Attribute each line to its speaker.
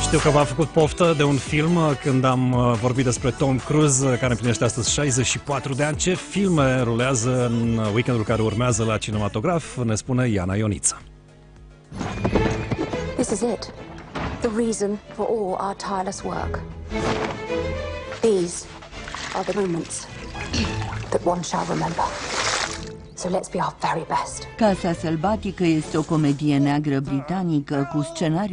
Speaker 1: Știu că v-am făcut poftă de un film când am vorbit despre Tom Cruise, care împlinește astăzi 64 de ani. Ce filme rulează în weekendul care urmează la cinematograf, ne spune Iana Ioniță.
Speaker 2: This is it. The reason for all our tireless work. These are the moments that one shall remember. So let's be our very best.
Speaker 3: Casa Sălbatică este o comedie neagră britanică cu scenariu